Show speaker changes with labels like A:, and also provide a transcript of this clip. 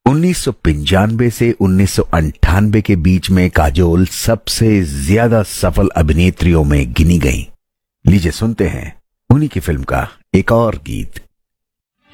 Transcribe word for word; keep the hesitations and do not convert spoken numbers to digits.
A: उन्नीस सौ पंचानवे से उन्नीस सौ अंठानवे के बीच में काजोल सबसे ज्यादा सफल अभिनेत्रियों में गिनी गई। लीजिए सुनते हैं उन्हीं की फिल्म का एक और गीत।